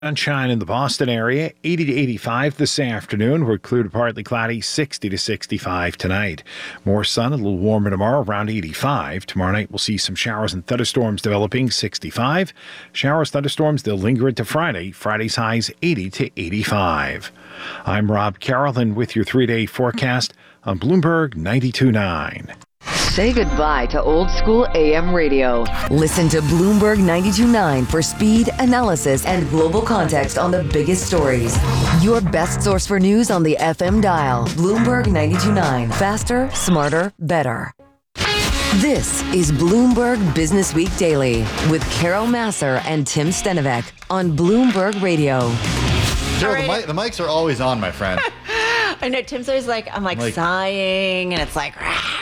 Sunshine in the Boston area, 80 to 85 this afternoon. We're clear to partly cloudy, 60 to 65 tonight. More sun, a little warmer tomorrow, around 85. Tomorrow night, we'll see some showers and thunderstorms developing, 65. Showers, thunderstorms, they'll linger into Friday. Friday's highs, 80 to 85. I'm Rob Carrollton with your 3-day forecast on Bloomberg 92.9. Say goodbye to old school AM radio. Listen to Bloomberg 92.9 for speed, analysis, and global context on the biggest stories. Your best source for news on the FM dial. Bloomberg 92.9. Faster, smarter, better. This is Bloomberg Business Week Daily with Carol Massar and Tim Stenovec on Bloomberg Radio. Carol, the mics are always on, my friend. I know. Tim's always I'm like sighing, and it's like,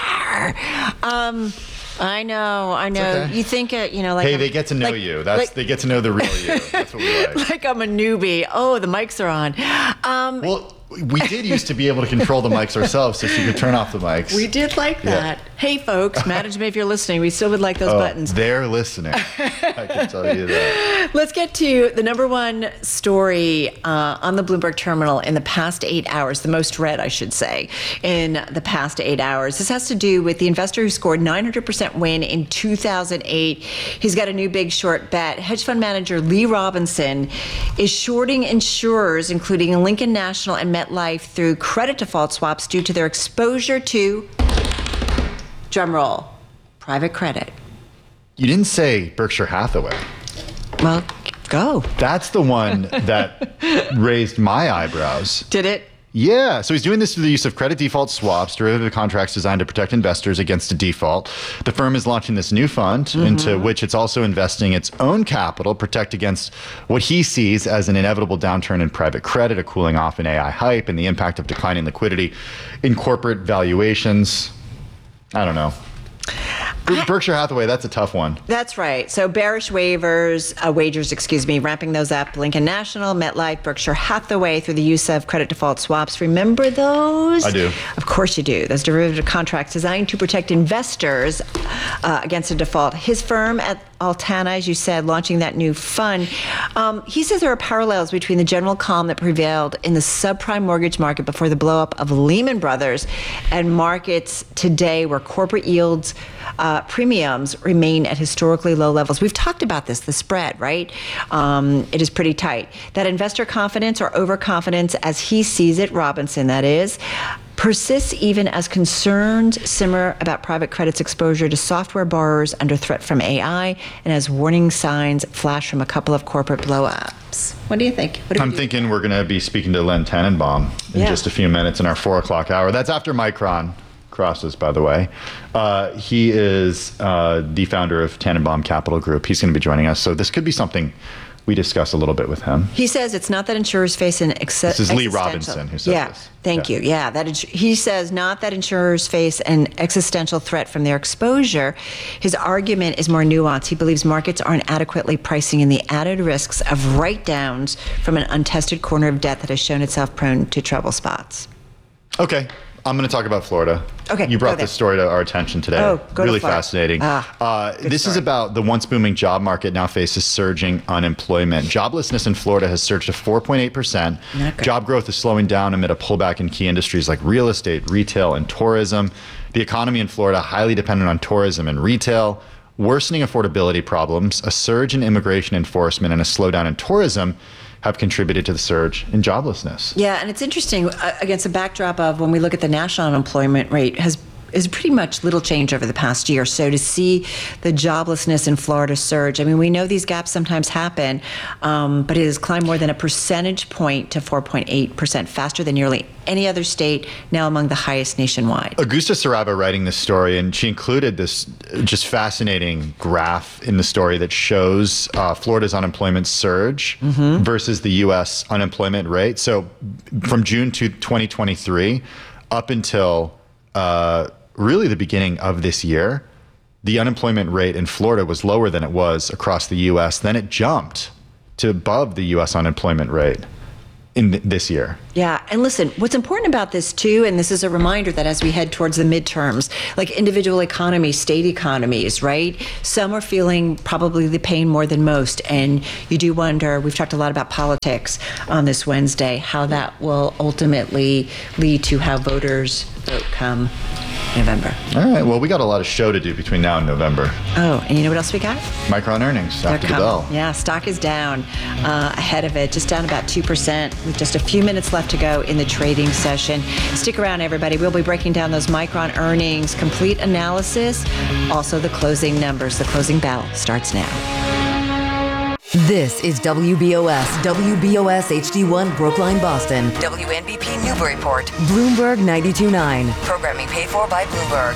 I know. Okay. You think it, Hey, they get to know you. They get to know the real you. That's what we like. Like I'm a newbie. Oh, the mics are on. Well, we did used to be able to control the mics ourselves, so she could turn off the mics. We did like that. Yeah. Hey, folks, management, if you're listening, we still would like those buttons. They're listening. I can tell you that. Let's get to the number one story on the Bloomberg terminal in the past 8 hours, the most read, I should say, in the past 8 hours. This has to do with the investor who scored 900% win in 2008. He's got a new big short bet. Hedge fund manager Lee Robinson is shorting insurers, including Lincoln National and MetLife, through credit default swaps due to their exposure to, drumroll, private credit. You didn't say Berkshire Hathaway. Well, go. That's the one that raised my eyebrows. Did it? Yeah. So he's doing this through the use of credit default swaps, derivative contracts designed to protect investors against a default. The firm is launching this new fund into which it's also investing its own capital, protect against what he sees as an inevitable downturn in private credit, a cooling off in AI hype, and the impact of declining liquidity in corporate valuations. I don't know. Berkshire Hathaway, that's a tough one. That's right. So bearish wagers, ramping those up. Lincoln National, MetLife, Berkshire Hathaway through the use of credit default swaps. Remember those? I do. Of course you do. Those derivative contracts designed to protect investors against a default. His firm at Altana, as you said, launching that new fund. He says there are parallels between the general calm that prevailed in the subprime mortgage market before the blowup of Lehman Brothers and markets today where corporate yields premiums remain at historically low levels. We've talked about this, the spread, right? It is pretty tight. That investor confidence or overconfidence, as he sees it, Robinson, that is, persists even as concerns simmer about private credit's exposure to software borrowers under threat from AI and as warning signs flash from a couple of corporate blowups. What do you think? I'm thinking we're going to be speaking to Len Tannenbaum in just a few minutes in our 4 o'clock hour. That's after Micron crosses, by the way. He is the founder of Tannenbaum Capital Group. He's going to be joining us. So this could be something we discuss a little bit with him. He says it's not that insurers face an This is Lee Robinson who said this. Thank you. Yeah, he says not that insurers face an existential threat from their exposure. His argument is more nuanced. He believes markets aren't adequately pricing in the added risks of write-downs from an untested corner of debt that has shown itself prone to trouble spots. Okay. I'm going to talk about Florida. Okay. You brought this story to our attention today. Oh, go really to Florida. Fascinating. This story. is about the once booming job market now faces surging unemployment. Joblessness in Florida has surged to 4.8%. Job growth is slowing down amid a pullback in key industries like real estate, retail, and tourism. The economy in Florida highly dependent on tourism and retail. Worsening affordability problems, a surge in immigration enforcement, and a slowdown in tourism have contributed to the surge in joblessness. Yeah, and it's interesting against the backdrop of when we look at the national unemployment rate is pretty much little change over the past year. So to see the joblessness in Florida surge, I mean, we know these gaps sometimes happen, but it has climbed more than a percentage point to 4.8%, faster than nearly any other state, now among the highest nationwide. Augusta Sarava writing this story, and she included this just fascinating graph in the story that shows Florida's unemployment surge versus the U.S. unemployment rate. So from June to 2023 up until really the beginning of this year, the unemployment rate in Florida was lower than it was across the U.S. Then it jumped to above the U.S. unemployment rate. in this year. Yeah, and listen, what's important about this too, and this is a reminder that as we head towards the midterms, like individual economies, state economies, right? Some are feeling probably the pain more than most, and you do wonder, we've talked a lot about politics on this Wednesday, how that will ultimately lead to how voters vote come November. All right, well, we got a lot of show to do between now and November. Oh, and you know what else we got? Micron earnings after the They're bell. coming. Yeah, stock is down ahead of it, just down about 2% with just a few minutes left to go in the trading session. Stick around, everybody. We'll be breaking down those Micron earnings, complete analysis, also the closing numbers. The closing bell starts now. This is WBOS HD1 Brookline, Boston. WNBP Newburyport. Bloomberg 92.9. Programming paid for by Bloomberg.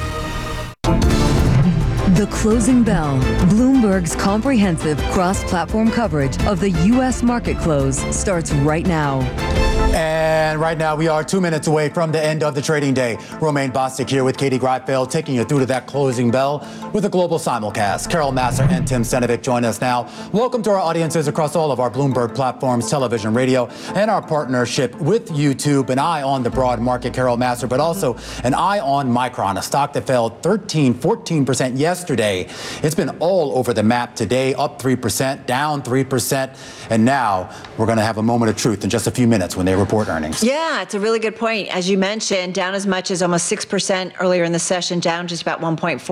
The Closing Bell. Bloomberg's comprehensive cross-platform coverage of the U.S. market close starts right now. And right now, we are 2 minutes away from the end of the trading day. Romaine Bostick here with Katie Greifeld, taking you through to that closing bell with a global simulcast. Carol Massar and Tim Senovic join us now. Welcome to our audiences across all of our Bloomberg platforms, television, radio, and our partnership with YouTube. An eye on the broad market, Carol Massar, but also an eye on Micron, a stock that fell 14% yesterday. It's been all over the map today, up 3%, down 3%. And now we're going to have a moment of truth in just a few minutes when they report earnings. Yeah, it's a really good point. As you mentioned, down as much as almost 6% earlier in the session, down just about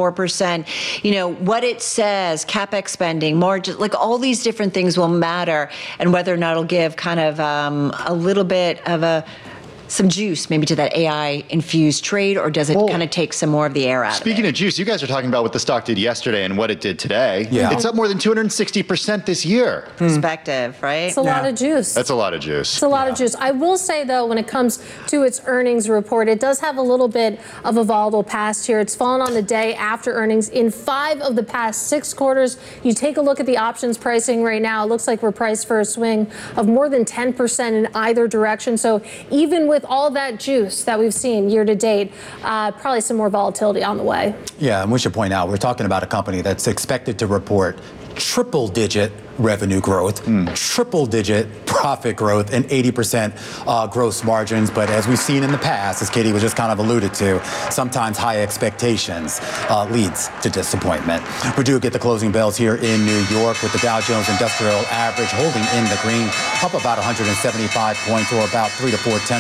1.4%. You know, what it says, CapEx spending, margin, like all these different things will matter, and whether or not it'll give kind of a little bit of some juice maybe to that AI-infused trade, or does it kind of take some more of the air out of it? Speaking of juice, you guys are talking about what the stock did yesterday and what it did today. Yeah. It's up more than 260% this year. Perspective, right? It's a lot of juice. That's a lot of juice. It's a lot of juice. I will say, though, when it comes to its earnings report, it does have a little bit of a volatile past here. It's fallen on the day after earnings in 5 of the past 6 quarters. You take a look at the options pricing right now, it looks like we're priced for a swing of more than 10% in either direction. So even with all that juice that we've seen year to date, probably some more volatility on the way. Yeah, and we should point out, we're talking about a company that's expected to report triple-digit revenue growth, triple-digit profit growth, and 80% gross margins. But as we've seen in the past, as Katie was just kind of alluded to, sometimes high expectations leads to disappointment. We do get the closing bells here in New York with the Dow Jones Industrial Average holding in the green, up about 175 points, or about 3 to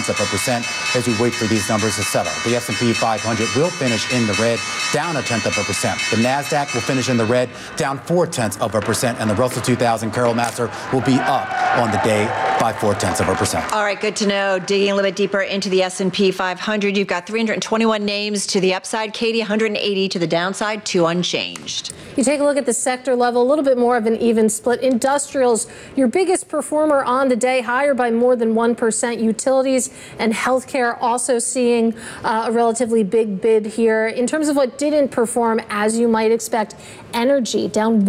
4% as we wait for these numbers to settle. The S&P 500 will finish in the red, down 0.1%. The NASDAQ will finish in the red, down 0.4%, and the Russell 2000, Carol Massar, will be up on the day by 0.4%. All right, good to know. Digging a little bit deeper into the S&P 500, you've got 321 names to the upside, Katie, 180 to the downside, 2 unchanged. You take a look at the sector level, a little bit more of an even split. Industrials, your biggest performer on the day, higher by more than 1%. Utilities and healthcare also seeing a relatively big bid here. In terms of what didn't perform, as you might expect, energy down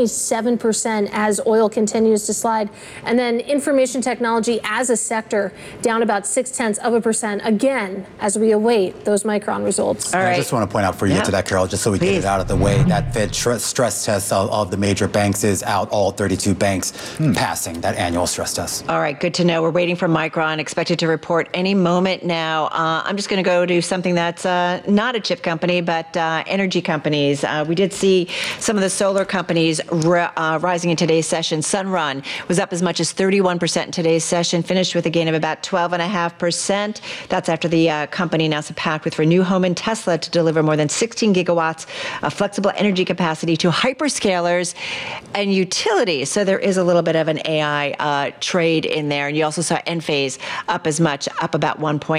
1.7% as oil continues to slide. And then information technology as a sector down about 0.6%, again, as we await those Micron results. All right. I just want to point out for you to that, Carol, just so we get it out of the way, that Fed stress test of the major banks is out, all 32 banks passing that annual stress test. All right, good to know. We're waiting for Micron, expected to report any moment now. I'm just going to go to something that's not a chip company, but energy companies. We did see some of the solar companies rising in today's session. Sunrun was up as much as 31% in today's session, finished with a gain of about 12.5%. That's after the company announced a pact with Renew Home and Tesla to deliver more than 16 gigawatts of flexible energy capacity to hyperscalers and utilities. So there is a little bit of an AI trade in there. And you also saw Enphase up as much, up about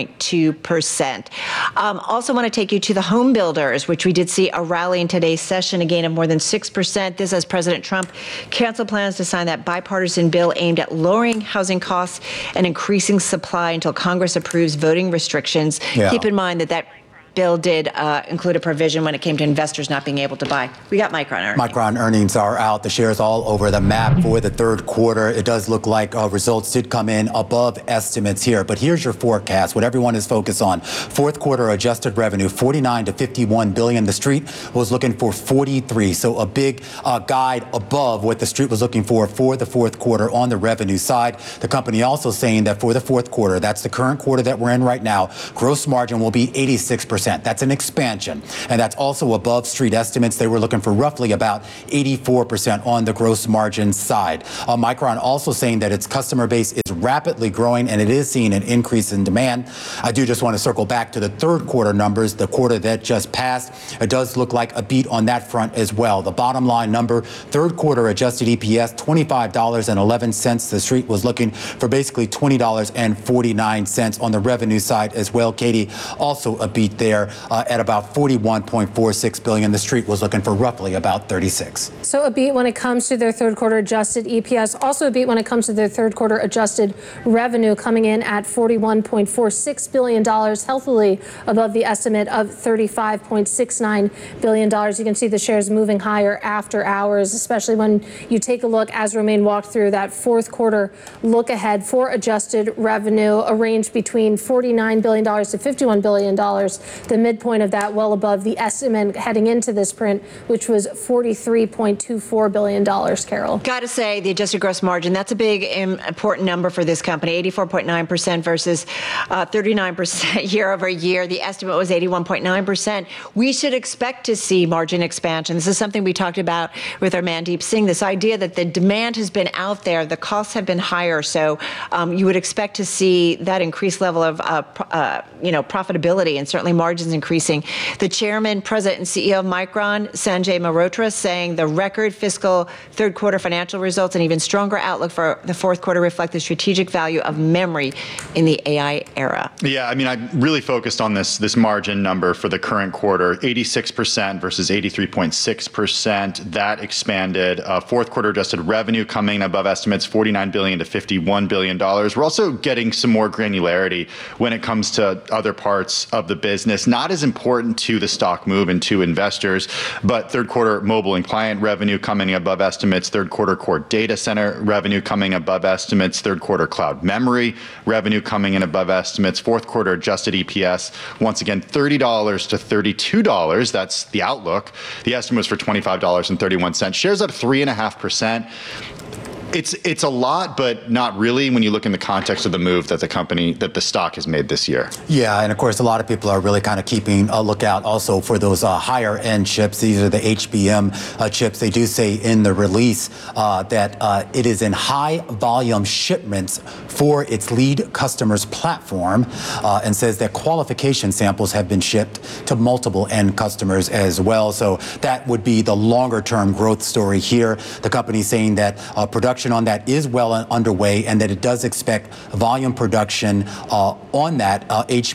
1.2%. Also want to take you to the home builders, which we did see a rally in today's session, a gain of more than 6%. This as President Trump canceled plans to sign that bipartisan bill aimed at lowering housing costs and increasing supply until Congress approves voting restrictions. Yeah. Keep in mind that bill did include a provision when it came to investors not being able to buy. We got Micron earnings. Micron earnings are out. The shares all over the map for the third quarter. It does look like results did come in above estimates here. But here's your forecast, what everyone is focused on. Fourth quarter adjusted revenue, 49 to 51 billion. The street was looking for 43. So a big guide above what the street was looking for the fourth quarter on the revenue side. The company also saying that for the fourth quarter, that's the current quarter that we're in right now, gross margin will be 86%. That's an expansion. And that's also above street estimates. They were looking for roughly about 84% on the gross margin side. Micron also saying that its customer base is rapidly growing and it is seeing an increase in demand. I do just want to circle back to the third quarter numbers, the quarter that just passed. It does look like a beat on that front as well. The bottom line number, third quarter adjusted EPS, $25.11. The street was looking for basically $20.49 on the revenue side as well. Katie, also a beat there at about 41.46 billion. The street was looking for roughly about 36. So a beat when it comes to their third quarter adjusted EPS, also a beat when it comes to their third quarter adjusted revenue, coming in at $41.46 billion, healthily above the estimate of $35.69 billion. You can see the shares moving higher after hours, especially when you take a look, as Romain walked through, that fourth quarter look ahead for adjusted revenue, a range between $49 billion to $51 billion. The midpoint of that well above the estimate heading into this print, which was $43.24 billion, Carol. Got to say, the adjusted gross margin, that's a big, important number for this company, 84.9% versus 39% year over year. The estimate was 81.9%. We should expect to see margin expansion. This is something we talked about with our Mandeep Singh, this idea that the demand has been out there, the costs have been higher, so you would expect to see that increased level of profitability and certainly margins increasing. The chairman, president, and CEO of Micron, Sanjay Mehrotra, saying the record fiscal third quarter financial results and even stronger outlook for the fourth quarter reflect the strategic value of memory in the AI era. Yeah, I mean, I really focused on this margin number for the current quarter, 86% versus 83.6%. That expanded. Fourth quarter adjusted revenue coming above estimates, $49 billion to $51 billion. We're also getting some more granularity when it comes to other parts of the business, not as important to the stock move and to investors, but third quarter mobile and client revenue coming above estimates, third quarter core data center revenue coming above estimates, third quarter cloud memory revenue coming in above estimates, fourth quarter adjusted EPS, once again, $30 to $32. That's the outlook. The estimate was for $25.31. Shares up 3.5%. It's a lot, but not really when you look in the context of the move that the stock has made this year. Yeah, and of course, a lot of people are really kind of keeping a lookout also for those higher end chips. These are the HBM chips. They do say in the release that it is in high volume shipments for its lead customer's platform, and says that qualification samples have been shipped to multiple end customers as well. So that would be the longer term growth story here. The company saying that production on that is well underway and that it does expect volume production on that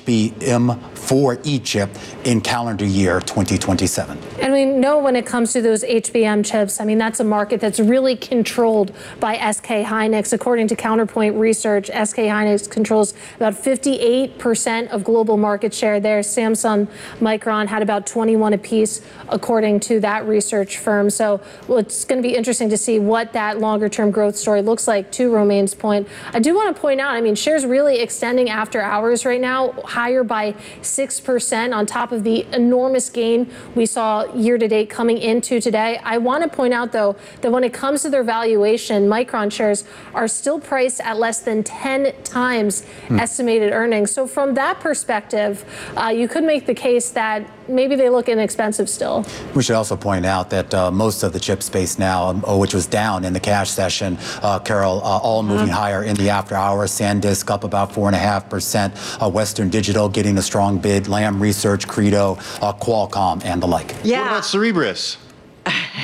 HBM4E chip in calendar year 2027. And we know when it comes to those HBM chips, I mean, that's a market that's really controlled by SK Hynix. According to Counterpoint Research, SK Hynix controls about 58% of global market share there. Samsung, Micron had about 21 apiece, according to that research firm. So it's going to be interesting to see what that longer term growth story looks like, to Romain's point. I do want to point out, I mean, shares really extending after hours right now, higher by 6% on top of the enormous gain we saw year to date coming into today. I want to point out, though, that when it comes to their valuation, Micron shares are still priced at less than 10 times estimated earnings. So from that perspective, you could make the case that maybe they look inexpensive still. We should also point out that most of the chip space now, which was down in the cash session, Carol, all moving higher in the after hours. SanDisk up about 4.5%. Western Digital getting a strong bid. Lam Research, Credo, Qualcomm, and the like. Yeah. What about Cerebras?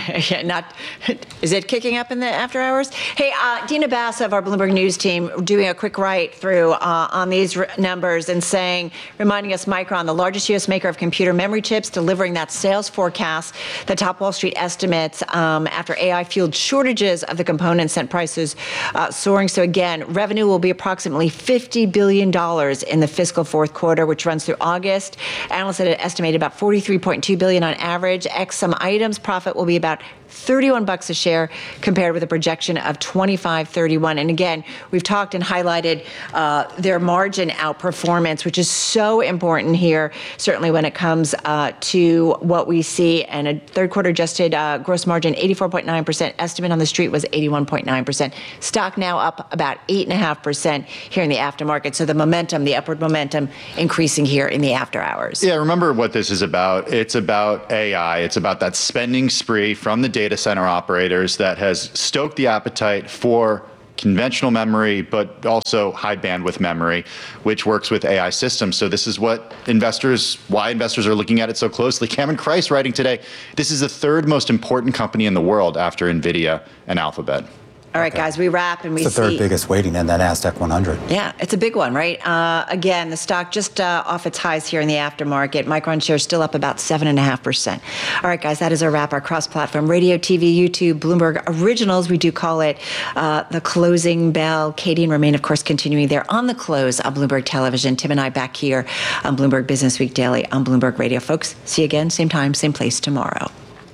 Is it kicking up in the after hours? Hey, Dina Bass of our Bloomberg News team doing a quick write through on these numbers and reminding us Micron, the largest U.S. maker of computer memory chips, delivering that sales forecast that top Wall Street estimates after AI-fueled shortages of the components sent prices soaring. So again, revenue will be approximately $50 billion in the fiscal fourth quarter, which runs through August. Analysts had estimated about $43.2 billion on average. X some items, profit will be about $31 a share compared with a projection of $25.31. And again, we've talked and highlighted their margin outperformance, which is so important here, certainly when it comes to what we see. And a third quarter adjusted gross margin, 84.9%. Estimate on the street was 81.9%. Stock now up about 8.5% here in the aftermarket. So the momentum, the upward momentum, increasing here in the after hours. Yeah, remember what this is about. It's about AI. It's about that spending spree from the data center operators that has stoked the appetite for conventional memory, but also high bandwidth memory, which works with AI systems. So this is why investors are looking at it so closely. Cameron Kreis writing today, this is the third most important company in the world after NVIDIA and Alphabet. All right, guys, we wrap and we see. It's the third biggest weighting in that NASDAQ 100. Yeah, it's a big one, right? Again, the stock just off its highs here in the aftermarket. Micron shares still up about 7.5%. All right, guys, that is our wrap. Our cross-platform radio, TV, YouTube, Bloomberg Originals. We do call it the closing bell. Katie and Romaine, of course, continuing there on the close on Bloomberg Television. Tim and I back here on Bloomberg Business Week Daily on Bloomberg Radio. Folks, see you again, same time, same place tomorrow.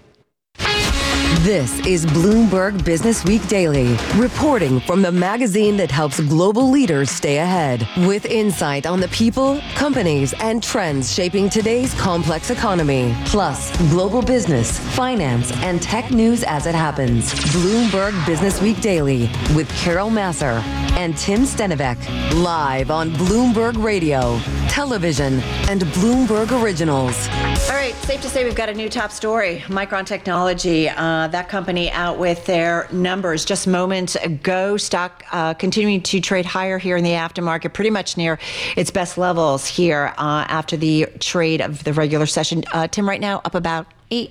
This is Bloomberg Business Week Daily, reporting from the magazine that helps global leaders stay ahead, with insight on the people, companies, and trends shaping today's complex economy, plus global business, finance, and tech news as it happens. Bloomberg Business Week Daily with Carol Massar and Tim Stenivek, live on Bloomberg Radio, television, and Bloomberg Originals. All right, safe to say we've got a new top story. Micron Technology, that company out with their numbers just moments ago. Stock continuing to trade higher here in the aftermarket, pretty much near its best levels here after the trade of the regular session. Tim, right now up about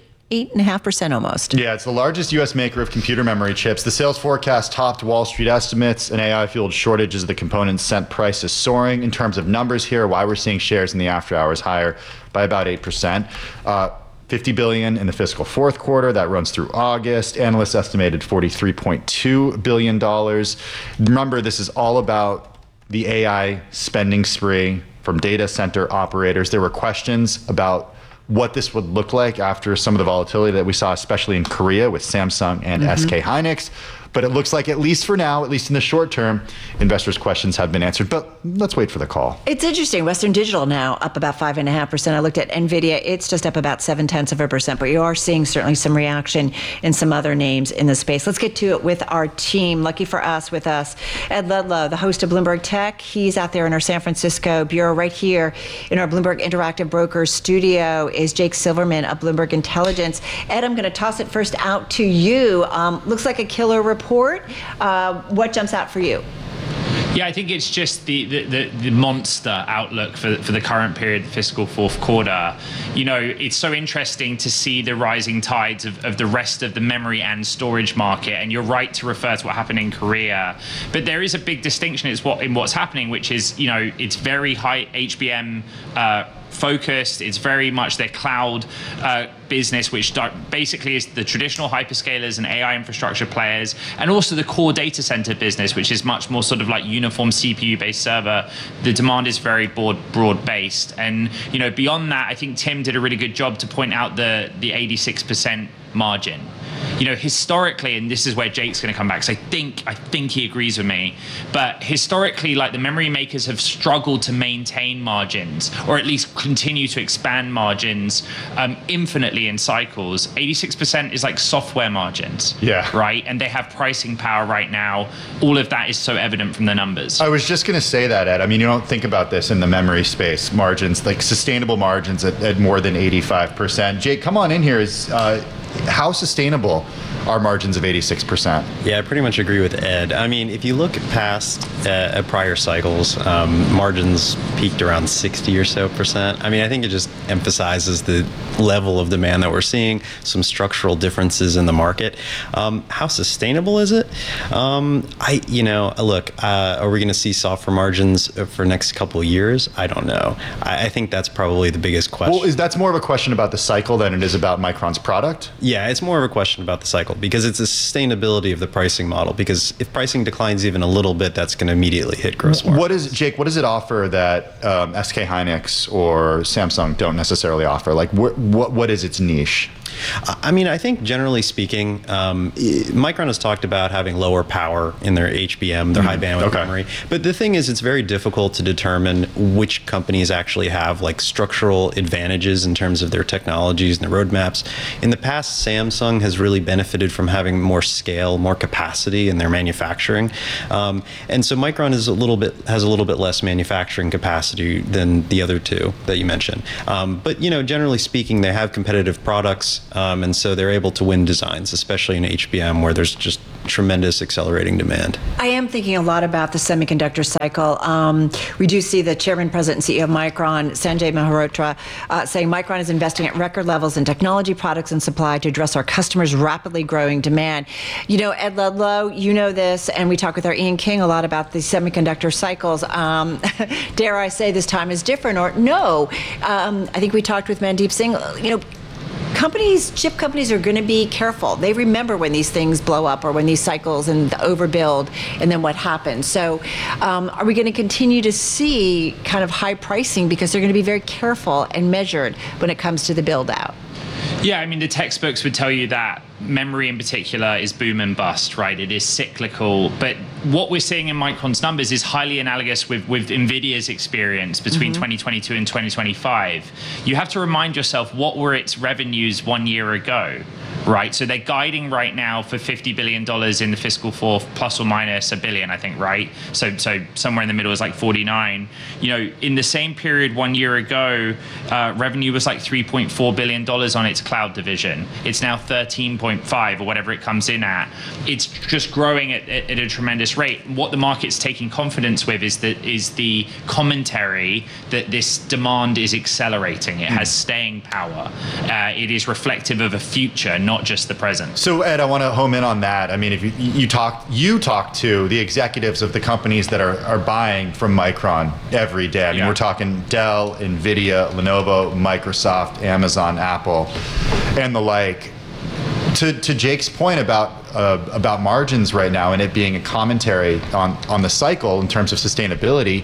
8.5% almost. Yeah, it's the largest U.S. maker of computer memory chips. The sales forecast topped Wall Street estimates, and AI-fueled shortages of the components sent prices soaring. In terms of numbers here, why we're seeing shares in the after hours higher by about 8%. $50 billion in the fiscal fourth quarter. That runs through August. Analysts estimated $43.2 billion. Remember, this is all about the AI spending spree from data center operators. There were questions about what this would look like after some of the volatility that we saw, especially in Korea with Samsung and SK Hynix. But it looks like, at least for now, at least in the short term, investors' questions have been answered. But let's wait for the call. It's interesting. Western Digital now up about 5.5%. I looked at NVIDIA. It's just up about 0.7%. But you are seeing certainly some reaction in some other names in the space. Let's get to it with our team. Lucky for us, with us, Ed Ludlow, the host of Bloomberg Tech. He's out there in our San Francisco bureau. Right here in our Bloomberg Interactive Brokers studio is Jake Silverman of Bloomberg Intelligence. Ed, I'm going to toss it first out to you. Looks like a killer report. What jumps out for you? Yeah, I think it's just the monster outlook for the current period, the fiscal fourth quarter. You know, it's so interesting to see the rising tides of the rest of the memory and storage market. And you're right to refer to what happened in Korea. But there is a big distinction in what's happening, which is, you know, it's very high HBM focused. It's very much their cloud business, which basically is the traditional hyperscalers and AI infrastructure players, and also the core data center business, which is much more sort of like uniform CPU-based server. The demand is very broad-based. And, you know, beyond that, I think Tim did a really good job to point out the 86% margin. You know, historically, and this is where Jake's going to come back, because I think he agrees with me, but historically, like, the memory makers have struggled to maintain margins, or at least continue to expand margins infinitely in cycles. 86% is like software margins, right? And they have pricing power right now. All of that is so evident from the numbers. I was just going to say that, Ed. I mean, you don't think about this in the memory space, margins, like sustainable margins at more than 85%. Jake, come on in here. How sustainable our margins of 86%. Yeah, I pretty much agree with Ed. I mean, if you look past at prior cycles, margins peaked around 60 or so %. I mean, I think it just emphasizes the level of demand that we're seeing, some structural differences in the market. How sustainable is it? Look, are we going to see softer margins for next couple of years? I don't know. I think that's probably the biggest question. Well, that's more of a question about the cycle than it is about Micron's product? Yeah, it's more of a question about the cycle because it's the sustainability of the pricing model. Because if pricing declines even a little bit, that's going to immediately hit gross margin. What does it offer that SK Hynix or Samsung don't necessarily offer? Like, what is its niche? I mean, I think generally speaking, Micron has talked about having lower power in their HBM, their high bandwidth memory. But the thing is, it's very difficult to determine which companies actually have like structural advantages in terms of their technologies and their roadmaps. In the past, Samsung has really benefited from having more scale, more capacity in their manufacturing. And so Micron has a little bit less manufacturing capacity than the other two that you mentioned. But generally speaking, they have competitive products. And so they're able to win designs, especially in HBM, where there's just tremendous accelerating demand. I am thinking a lot about the semiconductor cycle. We do see the chairman, president, and CEO of Micron, Sanjay Mehrotra, saying Micron is investing at record levels in technology, products, and supply to address our customers' rapidly growing demand. Ed Ludlow, you know this, and we talk with our Ian King a lot about the semiconductor cycles. Dare I say this time is different, or no? I think we talked with Mandeep Singh. Chip companies are going to be careful. They remember when these things blow up or when these cycles and the overbuild and then what happens. So are we going to continue to see kind of high pricing because they're going to be very careful and measured when it comes to the build out? Yeah, I mean, the textbooks would tell you that memory in particular is boom and bust, right? It is cyclical. But what we're seeing in Micron's numbers is highly analogous with NVIDIA's experience between 2022 and 2025. You have to remind yourself, what were its revenues 1 year ago, right? So they're guiding right now for $50 billion in the fiscal fourth, plus or minus $1 billion, I think, right? So somewhere in the middle is like 49. In the same period 1 year ago, revenue was like $3.4 billion on its cloud division. It's now 13.5 or whatever it comes in at. It's just growing at a tremendous rate. What the market's taking confidence with is the commentary that this demand is accelerating. It has staying power. It is reflective of a future, not just the present. So Ed, I want to home in on that. I mean, if you talk to the executives of the companies that are buying from Micron every day. I mean, we're talking Dell, NVIDIA, Lenovo, Microsoft, Amazon, Apple, and the like. To Jake's point about margins right now and it being a commentary on the cycle in terms of sustainability,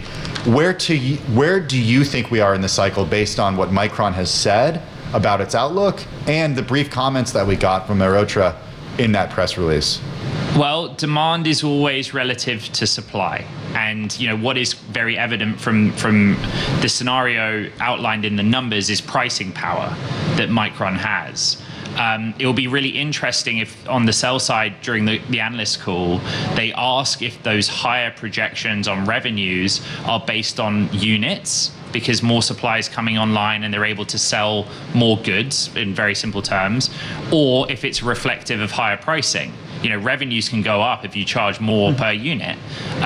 where do you think we are in the cycle based on what Micron has said about its outlook and the brief comments that we got from Mehrotra in that press release? Well, demand is always relative to supply. And what is very evident from the scenario outlined in the numbers is pricing power that Micron has. It will be really interesting if on the sell side during the analyst call, they ask if those higher projections on revenues are based on units, because more supply is coming online and they're able to sell more goods in very simple terms, or if it's reflective of higher pricing. Revenues can go up if you charge more per unit.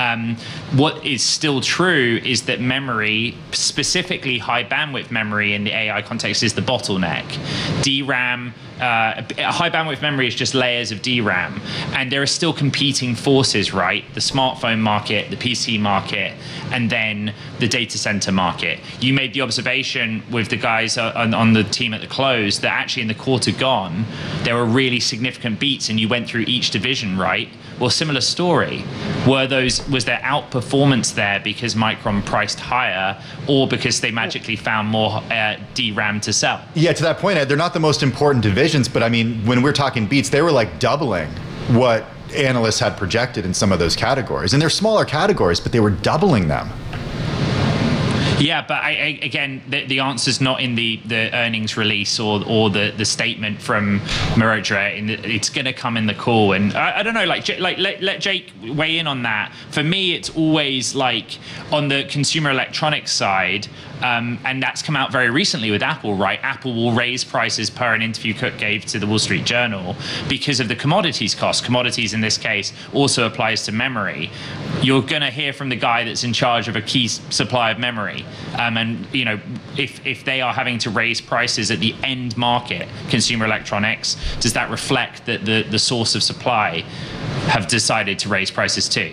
What is still true is that memory, specifically high bandwidth memory in the AI context, is the bottleneck. DRAM, high bandwidth memory is just layers of DRAM. And there are still competing forces, right? The smartphone market, the PC market, and then the data center market. You made the observation with the guys on the team at the close that actually in the quarter gone, there were really significant beats and you went through each division, right? Well, similar story. Was there outperformance there because Micron priced higher or because they magically found more DRAM to sell? Yeah, to that point, Ed, they're not the most important divisions, but I mean, when we're talking beats, they were like doubling what analysts had projected in some of those categories. And they're smaller categories, but they were doubling them. Yeah, but again, the answer's not in the earnings release or the statement from Marudra. It's going to come in the call, and I don't know. Let Jake weigh in on that. For me, it's always like on the consumer electronics side. And that's come out very recently with Apple, right? Apple will raise prices per an interview Cook gave to the Wall Street Journal because of the commodities cost. Commodities in this case also applies to memory. You're going to hear from the guy that's in charge of a key supply of memory. And, you know, if they are having to raise prices at the end market, consumer electronics, does that reflect that the source of supply have decided to raise prices too?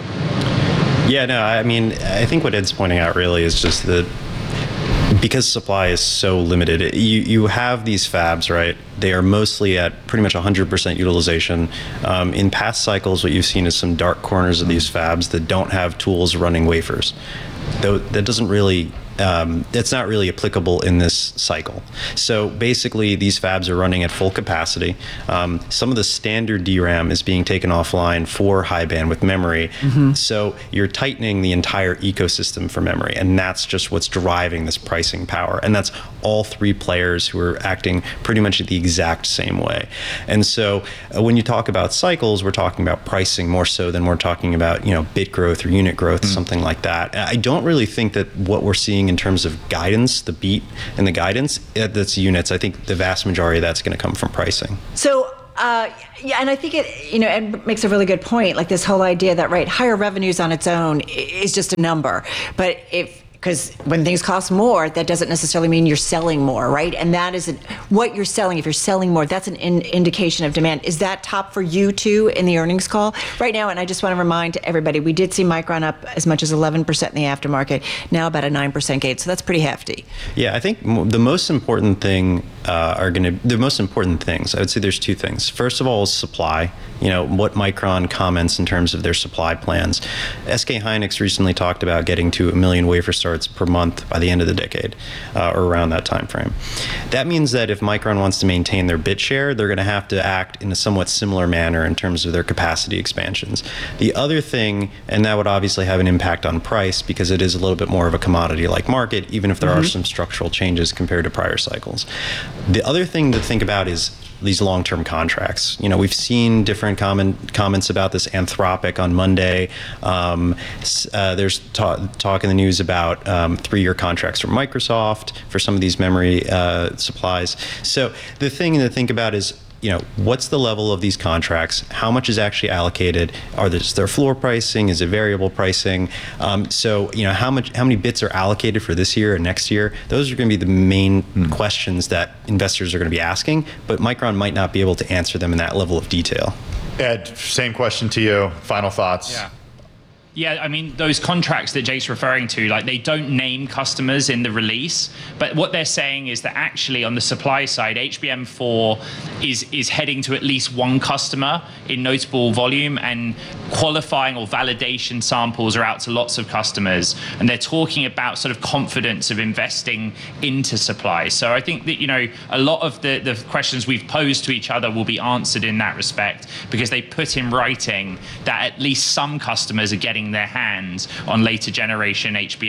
Yeah, no, I mean, I think what Ed's pointing out really is just that because supply is so limited, you have these fabs, right? They are mostly at pretty much 100% utilization. In past cycles, what you've seen is some dark corners of these fabs that don't have tools running wafers. Though that doesn't really, it's not really applicable in this cycle. So basically, these fabs are running at full capacity. Some of the standard DRAM is being taken offline for high bandwidth memory. So you're tightening the entire ecosystem for memory, and that's just what's driving this pricing power. And that's all three players who are acting pretty much the exact same way. And so when you talk about cycles, we're talking about pricing more so than we're talking about, you know, bit growth or unit growth, something like that. I don't really think that what we're seeing in terms of guidance, the beat and the guidance, that's units. I think the vast majority of that's going to come from pricing. So, yeah, and I think it makes a really good point. Like this whole idea that, right, higher revenues on its own is just a number. But because when things cost more, that doesn't necessarily mean you're selling more, right? And that isn't what you're selling. If you're selling more, that's an indication of demand. Is that top for you too in the earnings call right now? And I just want to remind everybody, we did see Micron up as much as 11% in the aftermarket, now about a 9% gain. So that's pretty hefty. Yeah, I think the most important thing the most important things, I would say there's two things. First of all is supply. You know, what Micron comments in terms of their supply plans. SK Hynix recently talked about getting to 1 million wafer starts per month by the end of the decade, or around that time frame. That means that if Micron wants to maintain their bit share, they're going to have to act in a somewhat similar manner in terms of their capacity expansions. The other thing, and that would obviously have an impact on price because it is a little bit more of a commodity-like market, even if there are some structural changes compared to prior cycles. The other thing to think about is these long-term contracts. You know, we've seen different comments about this. Anthropic on Monday. There's talk in the news about 3-year contracts from Microsoft for some of these memory supplies. So the thing to think about is, you know, what's the level of these contracts? How much is actually allocated? Is there floor pricing? Is it variable pricing? So, you know, how many bits are allocated for this year and next year? Those are going to be the main questions that investors are going to be asking, but Micron might not be able to answer them in that level of detail. Ed, same question to you. Final thoughts. Yeah, I mean, those contracts that Jake's referring to, like, they don't name customers in the release, but what they're saying is that actually on the supply side, HBM4 is heading to at least one customer in notable volume, and qualifying or validation samples are out to lots of customers, and they're talking about sort of confidence of investing into supply. So I think that, you know, a lot of the questions we've posed to each other will be answered in that respect, because they put in writing that at least some customers are getting their hands on later generation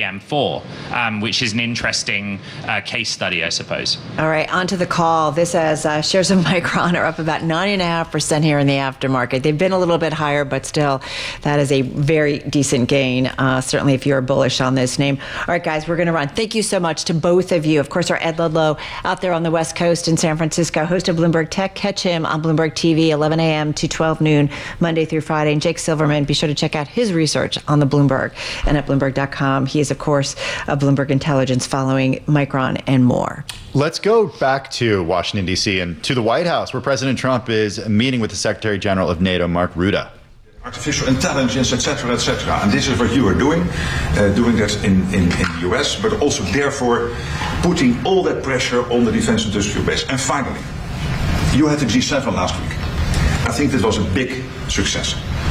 HBM4, which is an interesting case study, I suppose. All right, on to the call. This says shares of Micron are up about 9.5% here in the aftermarket. They've been a little bit higher, but still, that is a very decent gain, certainly if you're bullish on this name. All right, guys, we're going to run. Thank you so much to both of you. Of course, our Ed Ludlow out there on the West Coast in San Francisco, host of Bloomberg Tech. Catch him on Bloomberg TV, 11 a.m. to 12 noon, Monday through Friday. And Jake Silverman, be sure to check out his research on the Bloomberg and at Bloomberg.com. He is, of course, Bloomberg Intelligence, following Micron and more. Let's go back to Washington, D.C. and to the White House, where President Trump is meeting with the Secretary General of NATO, Mark Rutte. Artificial intelligence, etc., etc. And this is what you are doing that in the US, but also therefore putting all that pressure on the defense industrial base. And finally, you had the G7 last week. I think that was a big success.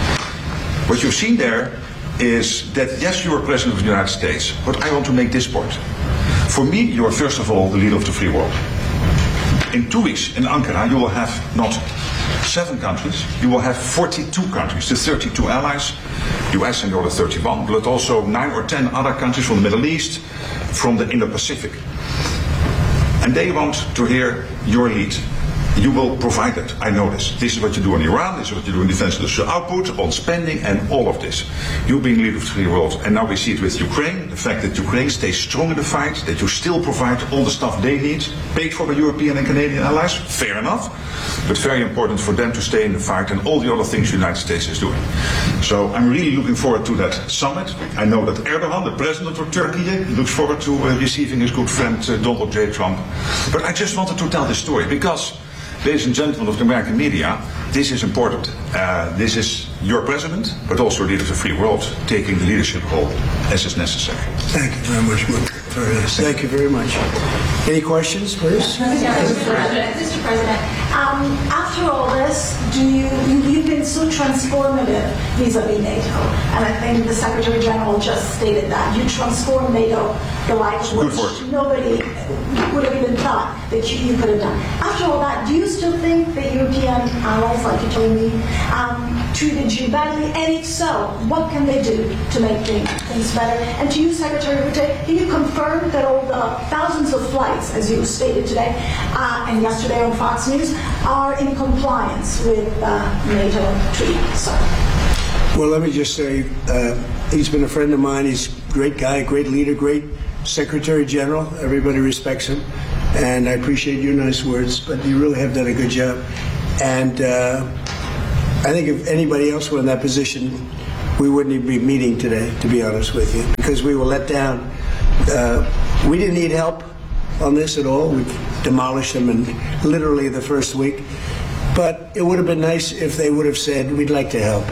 What you've seen there is that, yes, you are President of the United States, but I want to make this point. For me, you are first of all the leader of the free world. In 2 weeks in Ankara, you will have not 7 countries, you will have 42 countries, the 32 allies, US and the other 31, but also 9 or 10 other countries from the Middle East, from the Indo-Pacific. And they want to hear your lead. You will provide it, I know this. This is what you do in Iran, this is what you do in defense industrial output, on spending, and all of this. You being leader of the free world, and now we see it with Ukraine, the fact that Ukraine stays strong in the fight, that you still provide all the stuff they need, paid for by European and Canadian allies, fair enough, but very important for them to stay in the fight and all the other things the United States is doing. So I'm really looking forward to that summit. I know that Erdogan, the president of Turkey, looks forward to receiving his good friend Donald J. Trump. But I just wanted to tell this story because, ladies and gentlemen of the American media, this is important. This is your president, but also leader of the free world, taking the leadership role as is necessary. Thank you very much, Thank you very much. Any questions, please? Mr. President, after all this, you've been so transformative vis-a-vis NATO, and I think the Secretary General just stated that. You transformed NATO, the likes which nobody would have even thought that you could have done. After all that, do you still think the European allies, like you told me, treated you badly? And if so, what can they do to make things better? And to you, Secretary Rutte, can you confirm that all the thousands of flights, as you stated today and yesterday on Fox News, are in compliance with NATO treaty? Well, let me just say, he's been a friend of mine. He's a great guy, great leader, great Secretary General. Everybody respects him. And I appreciate your nice words, but you really have done a good job. And I think if anybody else were in that position, we wouldn't even be meeting today, to be honest with you, because we were let down. We didn't need help on this at all. We demolished them in literally the first week. But it would have been nice if they would have said, we'd like to help.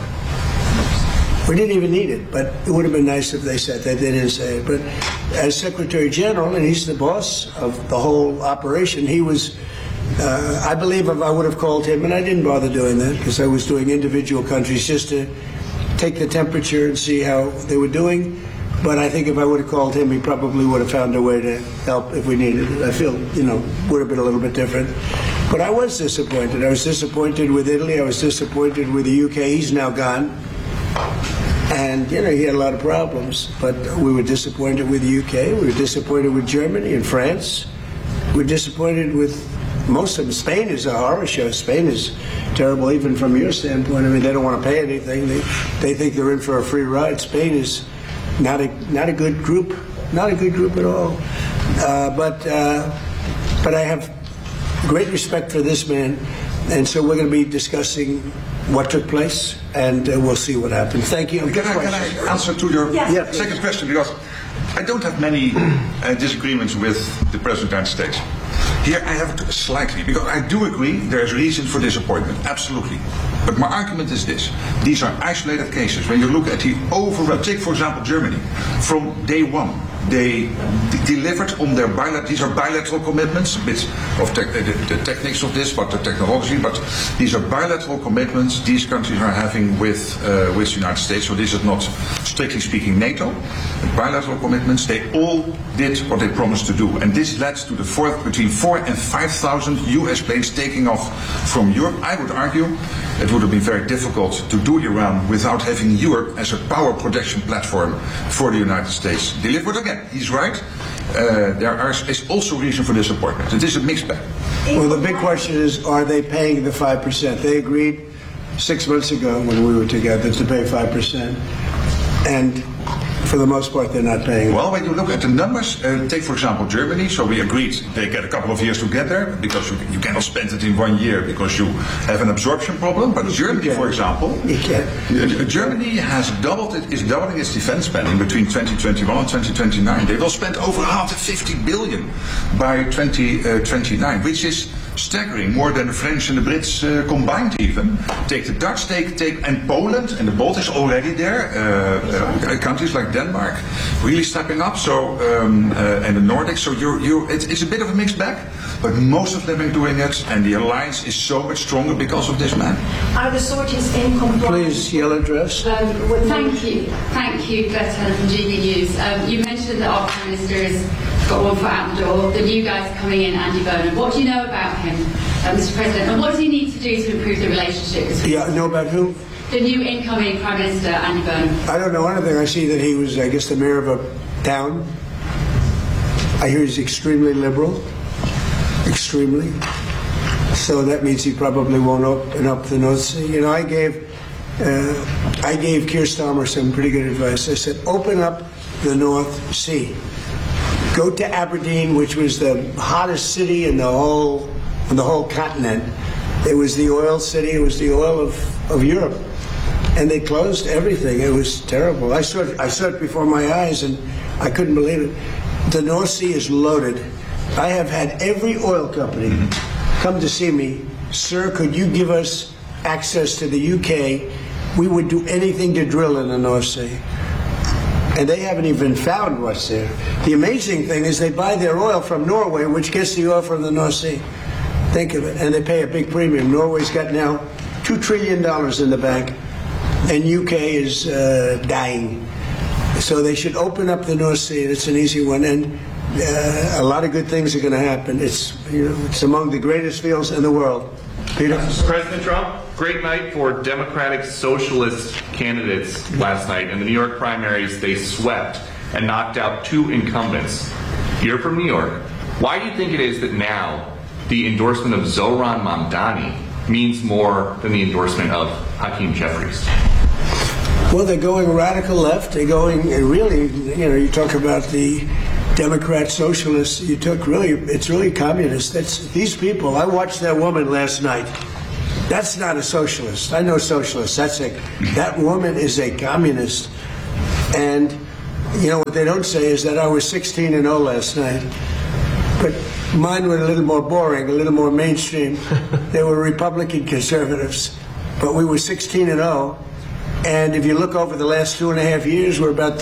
We didn't even need it, but it would have been nice if they said that. They didn't say it. But as Secretary General, and he's the boss of the whole operation, he was, I believe if I would have called him, and I didn't bother doing that because I was doing individual countries just to take the temperature and see how they were doing. But I think if I would have called him, he probably would have found a way to help if we needed it. I feel, would have been a little bit different. But I was disappointed. I was disappointed with Italy. I was disappointed with the UK. He's now gone. And, he had a lot of problems. But we were disappointed with the UK. We were disappointed with Germany and France. We were disappointed with most of them. Spain is a horror show. Spain is terrible, even from your standpoint. I mean, they don't want to pay anything. They think they're in for a free ride. Spain is not a good group. Not a good group at all. But I have great respect for this man. And so we're going to be discussing what took place, and we'll see what happens. Thank you. Can I answer to your second question? Because I don't have many disagreements with the President of the United States. Here I have it slightly, because I do agree there is reason for disappointment, absolutely. But my argument is this. These are isolated cases. When you look at the overall, take for example Germany, from day one, they delivered on their these are bilateral commitments, a bit of the techniques of this, but the technology, but these are bilateral commitments these countries are having with the United States. So this is not, strictly speaking, NATO. Bilateral commitments, they all did what they promised to do. And this led to between 4,000 and 5,000 US planes taking off from Europe. I would argue it would have been very difficult to do Iran without having Europe as a power projection platform for the United States. Delivered again. He's right. There is also reason for disappointment. It is a mixed bag. Well, the big question is, are they paying the 5%? They agreed 6 months ago when we were together to pay 5%. And for the most part, they're not paying. Well, when you look at the numbers, take for example Germany. So we agreed they get a couple of years to get there because you cannot spend it in 1 year because you have an absorption problem. But Germany, for example, Germany is doubling its defense spending between 2021 and 2029. They will spend over 150 billion by 2029, which is staggering, more than the French and the Brits combined even. Take the Dutch, and Poland, and the Baltics already there, countries like Denmark really stepping up, so and the Nordics, so it's a bit of a mixed bag, but most of them are doing it, and the alliance is so much stronger because of this man. Are the sorties in compliance? Please, yellow dress. Thank you, Greta from GB News. You mentioned that our Prime Minister is got one foot out the door. The new guy's coming in, Andy Burnham. What do you know about him, Mr. President? And what does he need to do to improve the relationship between? Yeah, know about who? The new incoming Prime Minister, Andy Burnham. I don't know anything. I see that he was, I guess, the mayor of a town. I hear he's extremely liberal. Extremely. So that means he probably won't open up the North Sea. You know, I gave Keir Starmer some pretty good advice. I said, open up the North Sea. Go to Aberdeen, which was the hottest city in the whole continent. It was the oil city. It was the oil of Europe. And they closed everything. It was terrible. I saw it before my eyes, and I couldn't believe it. The North Sea is loaded. I have had every oil company come to see me. Sir, could you give us access to the UK? We would do anything to drill in the North Sea. And they haven't even found what's there. The amazing thing is they buy their oil from Norway, which gets the oil from the North Sea. Think of it. And they pay a big premium. Norway's got now $2 trillion in the bank, and UK is dying. So they should open up the North Sea. It's an easy one. And a lot of good things are going to happen. It's among the greatest fields in the world. Peter? President Trump, great night for Democratic Socialist candidates last night. In the New York primaries, they swept and knocked out 2 incumbents. You're from New York. Why do you think it is that now the endorsement of Zohran Mamdani means more than the endorsement of Hakeem Jeffries? Well, they're going radical left. They're going really, you talk about the Democrat socialists, it's really communist. These people, I watched that woman last night. That's not a socialist. I know socialists. That woman is a communist. And, what they don't say is that I was 16-0 last night. But mine were a little more boring, a little more mainstream. They were Republican conservatives. But we were 16-0. And if you look over the last 2.5 years, we're about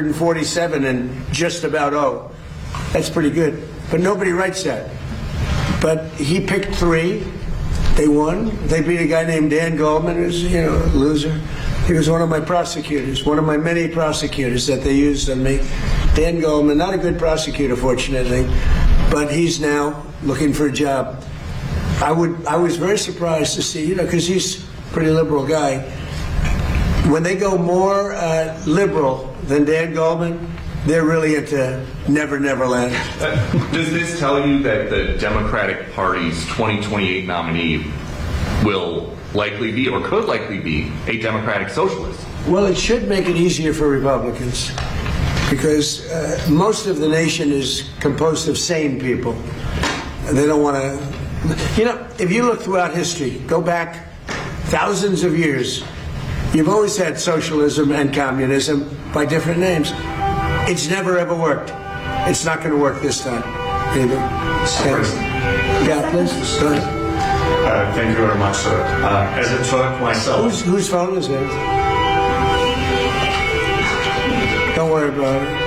347 and just about 0. That's pretty good. But nobody writes that. But he picked 3. They won. They beat a guy named Dan Goldman, who's, a loser. He was one of my prosecutors, one of my many prosecutors that they used on me. Dan Goldman, not a good prosecutor, fortunately, but he's now looking for a job. I was very surprised to see, because he's a pretty liberal guy. When they go more liberal than Dan Goldman, they're really into Never Never Land. Does this tell you that the Democratic Party's 2028 nominee will likely be, or could likely be, a Democratic Socialist? Well, it should make it easier for Republicans, because most of the nation is composed of sane people. They don't want to... if you look throughout history, go back thousands of years, you've always had socialism and communism by different names. It's never ever worked. It's not going to work this time either. Yeah, please. Go ahead. Thank you very much, sir. As a Turk myself... Whose phone is that? Don't worry about it.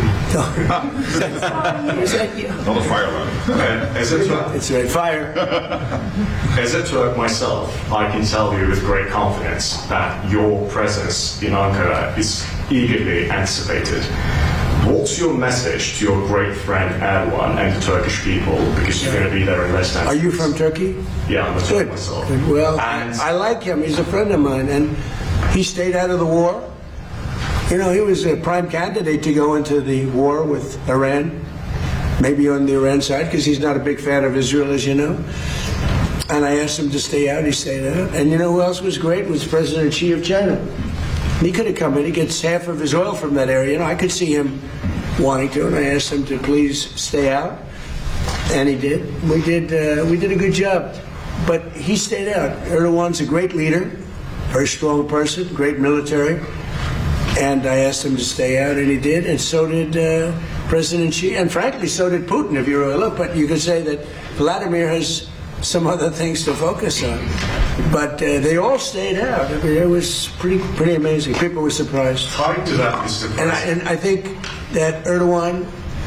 Not a fire alarm. As a Turk... It's right. Fire. As a Turk myself, I can tell you with great confidence that your presence in Ankara is eagerly anticipated. What's your message to your great friend Erdogan and the Turkish people? Because you're going to be there in less than... Are you from Turkey? Yeah, I'm a Turk myself. Good. Well, I like him. He's a friend of mine, and he stayed out of the war. He was a prime candidate to go into the war with Iran, maybe on the Iran side, because he's not a big fan of Israel, as you know. And I asked him to stay out. He stayed out. And who else was great? Was President Xi of China. He could have come in. He gets half of his oil from that area. I could see him wanting to, and I asked him to please stay out, and he did. We did a good job, but he stayed out. Erdogan's a great leader, very strong person, great military, and I asked him to stay out, and he did, and so did President Xi, and frankly, so did Putin, if you really look. But you could say that Vladimir has some other things to focus on. But they all stayed out. I mean, it was pretty amazing. People were surprised. Tied to that, Mr. President. And I think that Erdogan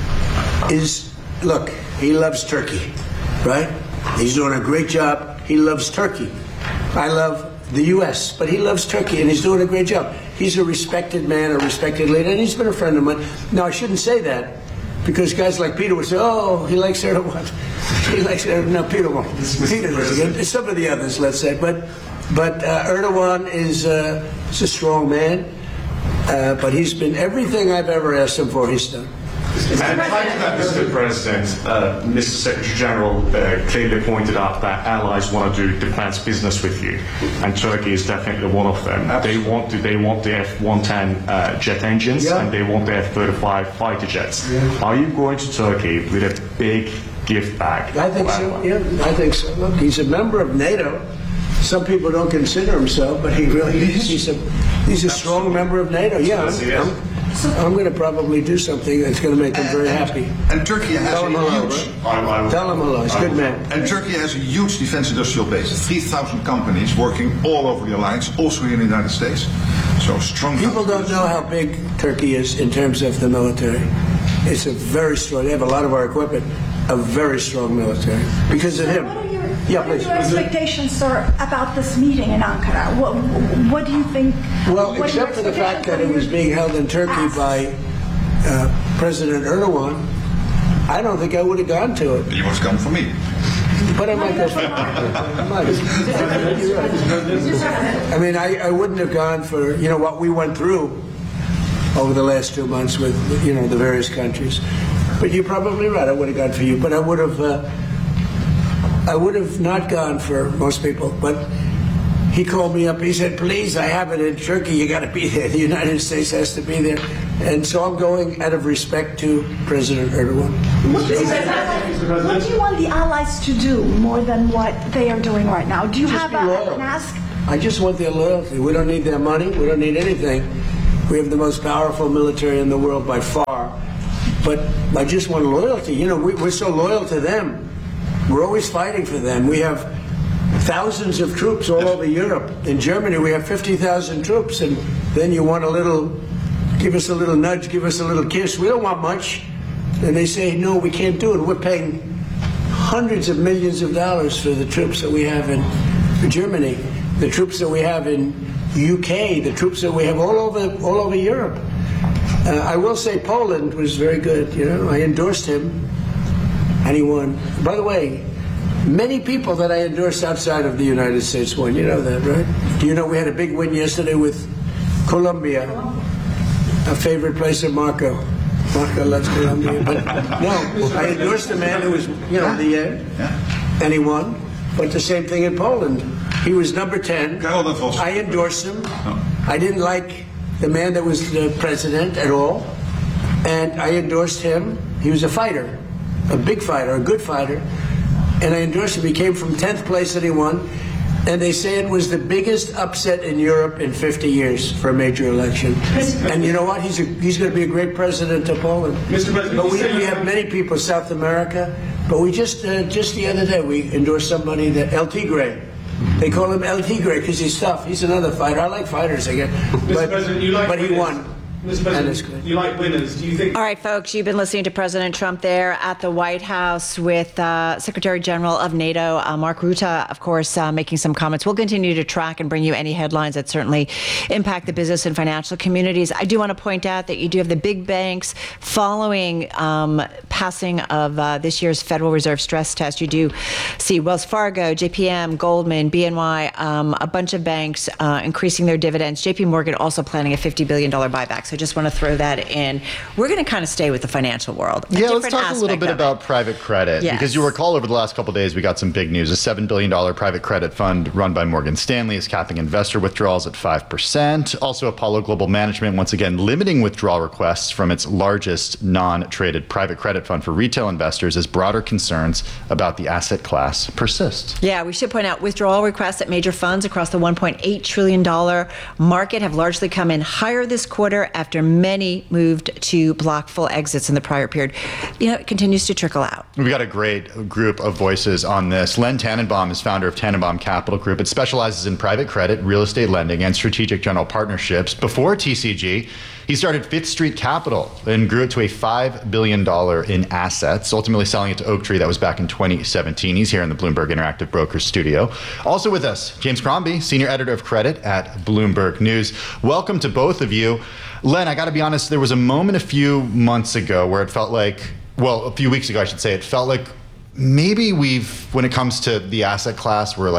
look, he loves Turkey, right? He's doing a great job. He loves Turkey. I love the U.S., but he loves Turkey, and he's doing a great job. He's a respected man, a respected leader, and he's been a friend of mine. Now, I shouldn't say that, Because guys like Peter would say, oh, he likes Erdogan. He likes Erdogan. No, Peter won't. Peter doesn't. Some of the others, let's say. But Erdogan is a strong man. But he's been everything I've ever asked him for, he's done. And tied to that, Mr. President, Mr. Secretary General clearly pointed out that allies want to do defense business with you, and Turkey is definitely one of them. Absolutely. They want the F-110 jet engines, and they want the F-35 fighter jets. Are you going to Turkey with a big gift bag? I think so. Yeah, I think so. Look, he's a member of NATO. Some people don't consider him so, but he really is. He's a strong member of NATO. Yeah, I'm going to probably do something that's going to make him very happy. And Turkey has Tell him hello. Tell him hello. He's a good man. And Turkey has a huge defense industrial base. 3,000 companies working all over the alliance, also here in the United States. So strong. People don't know how big Turkey is in terms of the military. It's a very strong. They have a lot of our equipment. A very strong military because of him. What are your expectations, sir, about this meeting in Ankara? What do you think? Well, except for the fact that it was being held in Turkey by President Erdogan, I don't think I would have gone to it. You must come for me. But I might go for I mean, I wouldn't have gone for, what we went through over the last 2 months with, the various countries. But you're probably right. I would have gone for you. But I would have not gone for most people. But he called me up. He said, please, I have it in Turkey. You got to be there. The United States has to be there. And so I'm going out of respect to President Erdogan. What do you want the allies to do more than what they are doing right now? Do you have an ask? I just want their loyalty. We don't need their money. We don't need anything. We have the most powerful military in the world by far. But I just want loyalty. We're so loyal to them. We're always fighting for them. We have thousands of troops all over Europe. In Germany, we have 50,000 troops. And then you want give us a little nudge, give us a little kiss. We don't want much. And they say, no, we can't do it. We're paying hundreds of millions of dollars for the troops that we have in Germany, the troops that we have in UK, the troops that we have all over Europe. I will say Poland was very good. I endorsed him, and he won. By the way, many people that I endorsed outside of the United States won. You know that, right? Do you know we had a big win yesterday with Colombia, a favorite place of Marco. Marco loves Colombia. But no, I endorsed the man who was, and he won. But the same thing in Poland. He was number 10. I endorsed him. I didn't like the man that was the president at all, and I endorsed him. He was a fighter, a big fighter, a good fighter, and I endorsed him. He came from 10th place and he won, and they say it was the biggest upset in Europe in 50 years for a major election. And you know what? He's going to be a great president of Poland. Mr. President, but we have many people, South America, but we just the other day we endorsed somebody, El Tigre. They call him El Tigre because he's tough. He's another fighter. I like fighters again. But he won. Mr. President, you like winners. Do you think? All right, folks, you've been listening to President Trump there at the White House with Secretary General of NATO, Mark Rutte, of course, making some comments. We'll continue to track and bring you any headlines that certainly impact the business and financial communities. I do want to point out that you do have the big banks following passing of this year's Federal Reserve stress test. You do see Wells Fargo, JPM, Goldman, BNY, a bunch of banks increasing their dividends. JP Morgan also planning a $50 billion buyback. So I just want to throw that in. We're going to kind of stay with the financial world. Yeah, let's talk a little bit about private credit. Yes. Because you recall over the last couple of days, we got some big news. A $7 billion private credit fund run by Morgan Stanley is capping investor withdrawals at 5%. Also, Apollo Global Management, once again, limiting withdrawal requests from its largest non-traded private credit fund for retail investors as broader concerns about the asset class persist. Yeah, we should point out withdrawal requests at major funds across the $1.8 trillion market have largely come in higher this quarter after many moved to block full exits in the prior period. It continues to trickle out. We've got a great group of voices on this. Len Tannenbaum is founder of Tannenbaum Capital Group. It specializes in private credit, real estate lending, and strategic general partnerships. Before TCG, He started Fifth Street Capital and grew it to a $5 billion in assets, ultimately selling it to Oaktree. That was back in 2017. He's here in the Bloomberg Interactive Brokers studio. Also with us, James Crombie, senior editor of credit at Bloomberg News. Welcome to both of you. Len, I got to be honest, there was a moment a few months ago where it felt like, well, a few weeks ago, I should say, it felt like maybe when it comes to the asset class, we're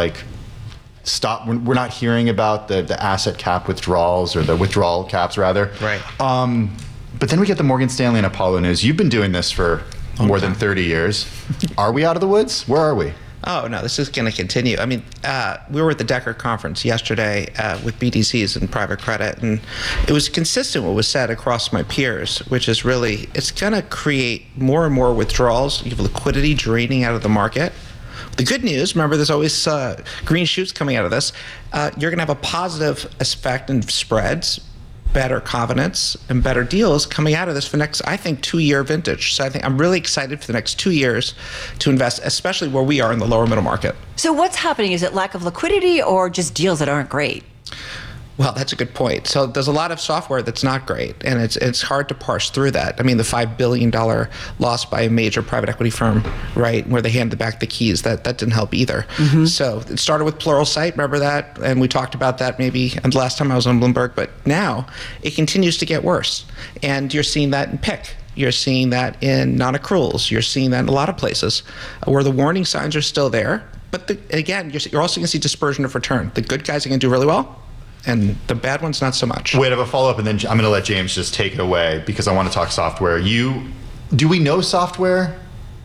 not hearing about the asset cap withdrawals, or the withdrawal caps rather. Right. But then we get the Morgan Stanley and Apollo news. You've been doing this for more than 30 years. Are we out of the woods? Where are we? Oh, no, this is going to continue. I mean, we were at the Decker conference yesterday with BDCs and private credit, and it was consistent what was said across my peers, which is really, it's going to create more and more withdrawals. You have liquidity draining out of the market. The good news, remember, there's always green shoots coming out of this. You're going to have a positive effect in spreads, better covenants, and better deals coming out of this for the next, I think, 2-year vintage. So I think I'm really excited for the next 2 years to invest, especially where we are in the lower middle market. So what's happening? Is it lack of liquidity or just deals that aren't great? Well, that's a good point. So there's a lot of software that's not great, and it's hard to parse through that. I mean, the $5 billion loss by a major private equity firm, right, where they handed back the keys, that didn't help either. Mm-hmm. So it started with Pluralsight, remember that? And we talked about that maybe the last time I was on Bloomberg, but now it continues to get worse. And you're seeing that in PIC. You're seeing that in non-accruals. You're seeing that in a lot of places where the warning signs are still there. But again, you're also going to see dispersion of return. The good guys are going to do really well, and the bad ones not so much. Wait, I have a follow-up, and then I'm going to let James just take it away because I want to talk software. Do we know software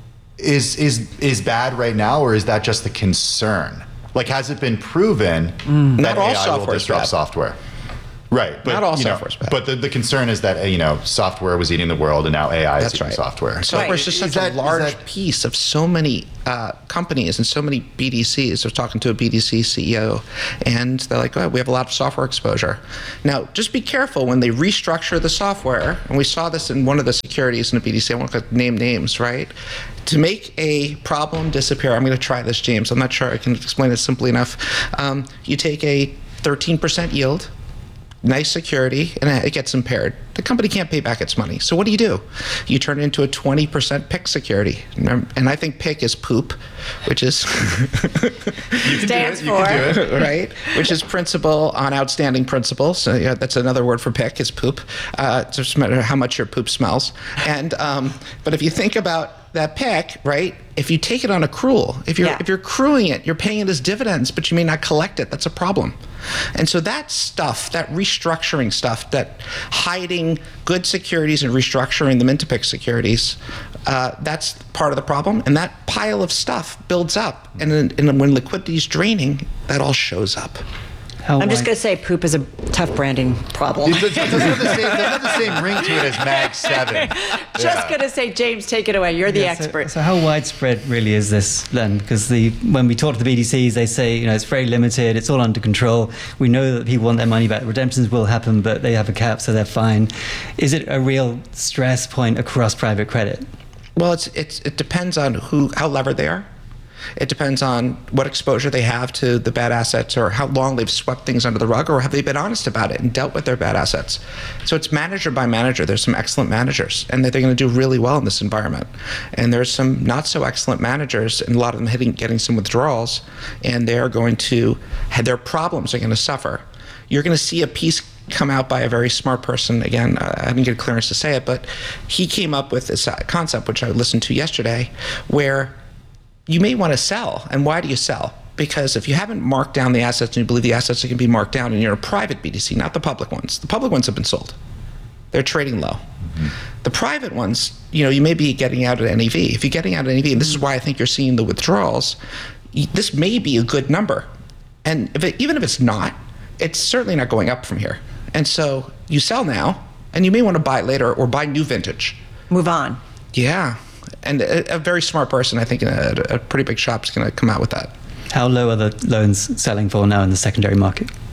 is bad right now, or is that just the concern? Like, has it been proven that AI will disrupt software? Right, but not all software is bad. But the concern is that software was eating the world, and now AI is eating software. Software is just such a large piece of so many companies and so many BDCs. I was talking to a BDC CEO, and they're like, "Oh, we have a lot of software exposure." Now, just be careful when they restructure the software. And we saw this in one of the securities in a BDC. I won't name names, right? To make a problem disappear, I'm going to try this, James. I'm not sure I can explain it simply enough. You take a 13% yield. Nice security, and it gets impaired. The company can't pay back its money. So what do? You turn it into a 20% PIC security. And I think PIC is poop, which is stands for, right? Which is principal on outstanding principal. So yeah, that's another word for PIC is poop. It's just a matter of how much your poop smells. And but if you think about that PIC, right? If you take it on accrual, if you're accruing it, you're paying it as dividends, but you may not collect it. That's a problem. And so that stuff, that restructuring stuff, that hiding good securities and restructuring them into PIC securities, that's part of the problem. And that pile of stuff builds up. And when liquidity is draining, that all shows up. I'm just going to say poop is a tough branding problem. It doesn't have the same ring to it as Mag 7. Just going to say, James, take it away. You're the expert. So how widespread really is this then? Because when we talk to the BDCs, they say, it's very limited, it's all under control. We know that people want their money back. Redemptions will happen, but they have a cap, so they're fine. Is it a real stress point across private credit? Well, it depends on how levered they are. It depends on what exposure they have to the bad assets, or how long they've swept things under the rug, or have they been honest about it and dealt with their bad assets. So it's manager by manager. There's some excellent managers, and they're going to do really well in this environment. And there's some not so excellent managers, and a lot of them getting some withdrawals, and they're going to have their problems are going to suffer. You're going to see a piece come out by a very smart person. Again, I didn't get clearance to say it, but he came up with this concept, which I listened to yesterday, where you may want to sell. And why do you sell? Because if you haven't marked down the assets and you believe the assets are going to be marked down, and you're a private BDC, not the public ones. The public ones have been sold. They're trading low. Mm-hmm. The private ones, you may be getting out at NAV. If you're getting out at NAV, and this is why I think you're seeing the withdrawals, this may be a good number. And even if it's not, it's certainly not going up from here. And so you sell now, and you may want to buy later or buy new vintage. Move on. Yeah. And a very smart person, I think, in a pretty big shop is going to come out with that. How low are the loans selling for now in the secondary market?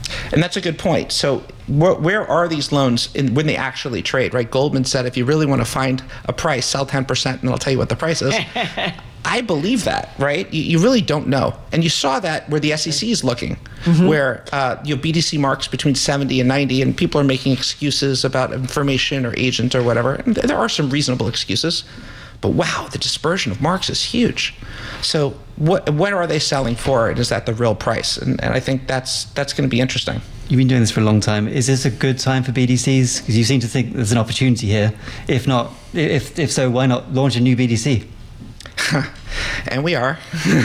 And that's a good point. So where are these loans when they actually trade, right? Goldman said, if you really want to find a price, sell 10% and I'll tell you what the price is. I believe that, right? You really don't know. And you saw that where the SEC is looking, where BDC marks between 70 and 90, and people are making excuses about information or agent or whatever. And there are some reasonable excuses. But wow, the dispersion of marks is huge. So what are they selling for? And is that the real price? And I think that's going to be interesting. You've been doing this for a long time. Is this a good time for BDCs? Because you seem to think there's an opportunity here. If not, if so, why not launch a new BDC? And we are.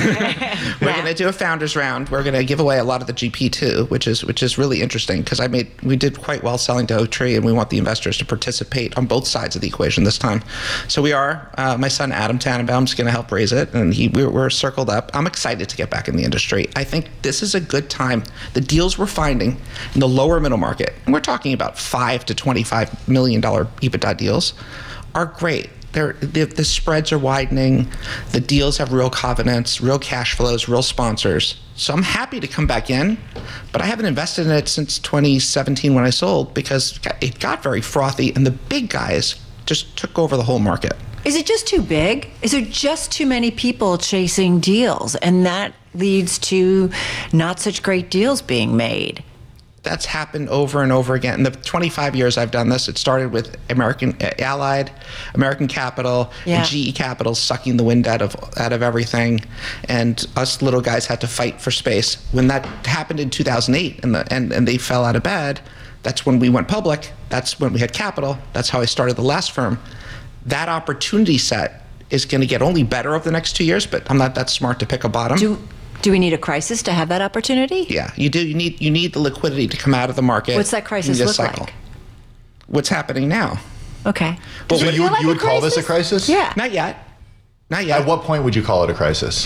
We're going to do a founders round. We're going to give away a lot of the GP too, which is really interesting because we did quite well selling to Oaktree, and we want the investors to participate on both sides of the equation this time. So we are. My son Adam Tannenbaum is going to help raise it, and we're circled up. I'm excited to get back in the industry. I think this is a good time. The deals we're finding in the lower middle market, and we're talking about $5 to $25 million EBITDA deals, are great. The spreads are widening. The deals have real covenants, real cash flows, real sponsors. So I'm happy to come back in, but I haven't invested in it since 2017 when I sold because it got very frothy and the big guys just took over the whole market. Is it just too big? Is there just too many people chasing deals? And that leads to not such great deals being made. That's happened over and over again. In the 25 years I've done this, it started with American Allied, American Capital, and GE Capital sucking the wind out of everything, and us little guys had to fight for space. When that happened in 2008, and they fell out of bed, that's when we went public. That's when we had capital. That's how I started the last firm. That opportunity set is going to get only better over the next 2 years, but I'm not that smart to pick a bottom. Do we need a crisis to have that opportunity? Yeah, you do. You need the liquidity to come out of the market. What's that crisis look like? What's happening now? Okay. Well, so you would call this a crisis? Yeah. Not yet. Not yet. At what point would you call it a crisis?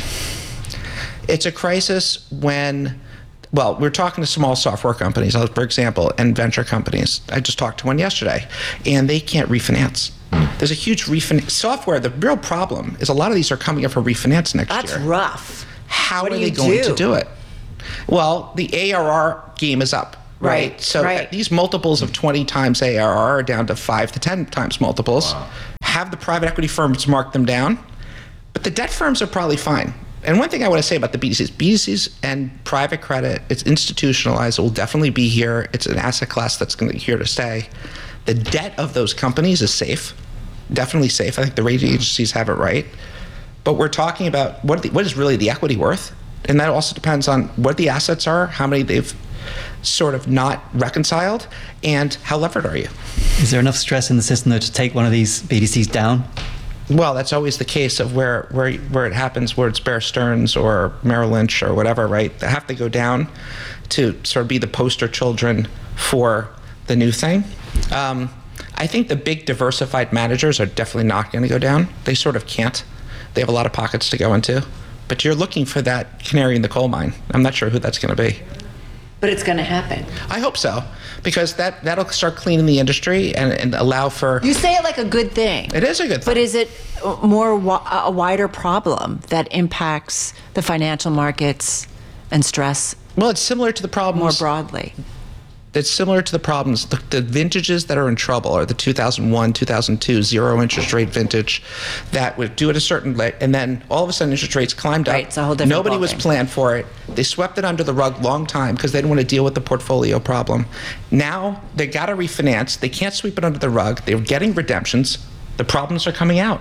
It's a crisis when, well, we're talking to small software companies, for example, and venture companies. I just talked to one yesterday, and they can't refinance. There's a huge refinance. Software, the real problem is a lot of these are coming up for refinance next year. That's rough. How are they going to do it? Well, the ARR game is up, right? So these multiples of 20 times ARR are down to 5 to 10 times multiples. Wow. Have the private equity firms mark them down, but the debt firms are probably fine. And one thing I want to say about the BDCs and private credit, it's institutionalized. It will definitely be here. It's an asset class that's going to be here to stay. The debt of those companies is safe, definitely safe. I think the rating agencies have it right. But we're talking about what is really the equity worth, and that also depends on what the assets are, how many they've sort of not reconciled, and how levered are you. Is there enough stress in the system though to take one of these BDCs down? Well, that's always the case of where it happens, where it's Bear Stearns or Merrill Lynch or whatever, right? They have to go down to sort of be the poster children for the new thing. I think the big diversified managers are definitely not going to go down. They sort of can't. They have a lot of pockets to go into. But you're looking for that canary in the coal mine. I'm not sure who that's going to be. But it's going to happen. I hope so, because that'll start cleaning the industry and allow for... You say it like a good thing. It is a good thing. But is it more a wider problem that impacts the financial markets and stress? Well, it's similar to the problems... More broadly. It's similar to the problems. The vintages that are in trouble are the 2001, 2002 zero interest rate vintage that would do it a certain way, and then all of a sudden interest rates climbed up. Right, it's a whole different Nobody was planned for it. They swept it under the rug long time because they didn't want to deal with the portfolio problem. Now they got to refinance. They can't sweep it under the rug. They're getting redemptions. The problems are coming out.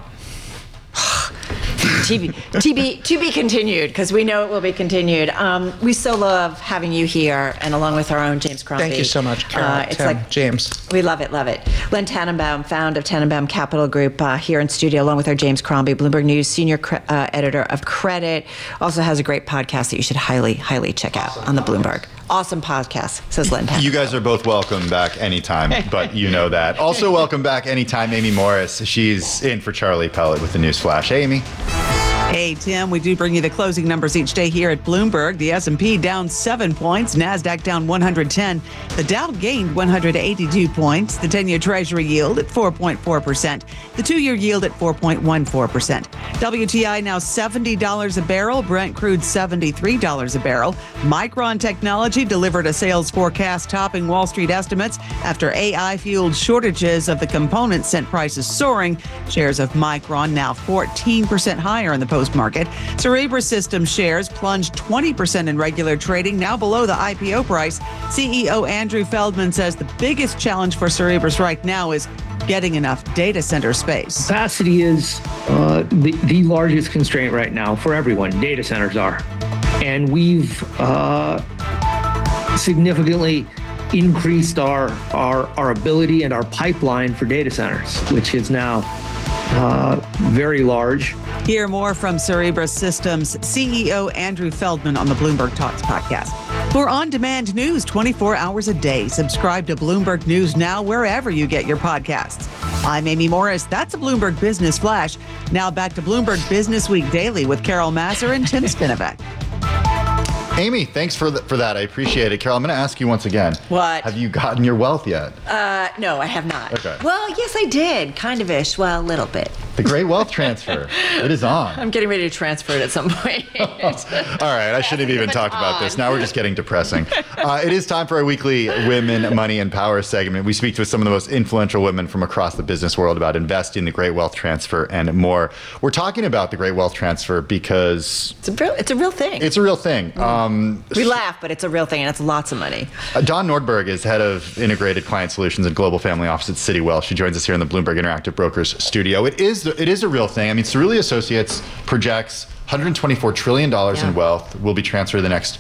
To be continued, because we know it will be continued. We so love having you here, and along with our own James Crombie. Thank you so much, Carol, Tim, James. We love it, love it. Len Tannenbaum, founder of Tannenbaum Capital Group, here in studio, along with our James Crombie, Bloomberg News senior editor of credit. Also has a great podcast that you should highly, highly check out on the Bloomberg. Awesome podcast, says Len Tannenbaum. You guys are both welcome back anytime, but you know that. Also welcome back anytime, Amy Morris. She's in for Charlie Pellet with the News Flash. Hey, Amy. Hey, Tim, we do bring you the closing numbers each day here at Bloomberg. The S&P down 7 points, NASDAQ down 110. The Dow gained 182 points. The 10-year Treasury yield at 4.4%. The 2-year yield at 4.14%. WTI now $70 a barrel. Brent crude $73 a barrel. Micron Technology delivered a sales forecast topping Wall Street estimates after AI-fueled shortages of the components sent prices soaring. Shares of Micron now 14% higher in the post-market. Cerebras Systems shares plunged 20% in regular trading, now below the IPO price. CEO Andrew Feldman says the biggest challenge for Cerebras right now is getting enough data center space. Capacity is the largest constraint right now for everyone. Data centers are. And we've significantly increased our ability and our pipeline for data centers, which is now very large. Hear more from Cerebras Systems CEO Andrew Feldman on the Bloomberg Talks podcast. For on-demand news 24 hours a day, subscribe to Bloomberg News Now wherever you get your podcasts. I'm Amy Morris. That's a Bloomberg Business Flash. Now back to Bloomberg Business Week Daily with Carol Massar and Tim Spinovak. Amy, thanks for that. I appreciate it. Carol, I'm going to ask you once again. What? Have you gotten your wealth yet? No, I have not. Okay. Well, yes, I did. Kind of ish. Well, a little bit. The great wealth transfer. It is on. I'm getting ready to transfer it at some point. All right. I shouldn't have even talked about this. Now we're just getting depressing. It is time for our weekly Women, Money, and Power segment. We speak to some of the most influential women from across the business world about investing, the great wealth transfer, and more. We're talking about the great wealth transfer because it's a real thing. It's a real thing. We laugh, but it's a real thing, and it's lots of money. Dawn Nordberg is head of Integrated Client Solutions and Global Family Office at City Wealth. She joins us here in the Bloomberg Interactive Brokers studio. It is a real thing. I mean, Cerulli Associates projects $124 trillion in wealth will be transferred in the next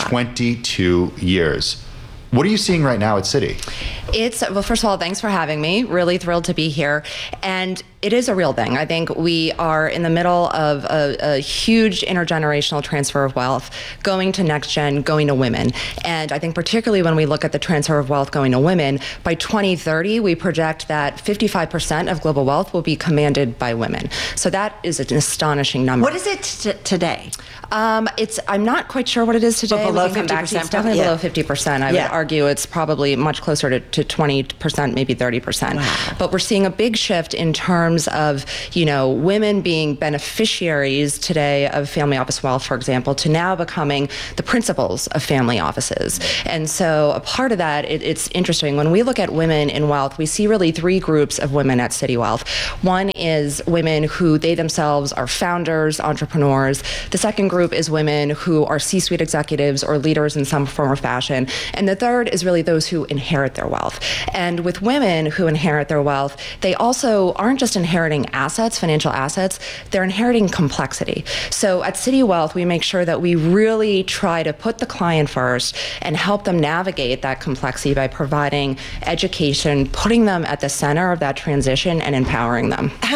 22 years. What are you seeing right now at Citi? Well, first of all, thanks for having me. Really thrilled to be here. And it is a real thing. I think we are in the middle of a huge intergenerational transfer of wealth going to next gen, going to women. And I think particularly when we look at the transfer of wealth going to women, by 2030, we project that 55% of global wealth will be commanded by women. So that is an astonishing number. What is it today? I'm not quite sure what it is today. But below we can come back to it. It's 50%, definitely below 50%. I would argue it's probably much closer to 20%, maybe 30%. Wow. But we're seeing a big shift in terms of, women being beneficiaries today of family office wealth, for example, to now becoming the principals of family offices. And so a part of that, it's interesting. When we look at women in wealth, we see really three groups of women at Citi Wealth. One is women who they themselves are founders, entrepreneurs. The second group is women who are C-suite executives or leaders in some form or fashion. And the third is really those who inherit their wealth. And with women who inherit their wealth, they also aren't just inheriting assets, financial assets, they're inheriting complexity. So at Citi Wealth, we make sure that we really try to put the client first and help them navigate that complexity by providing education, putting them at the center of that transition and empowering them.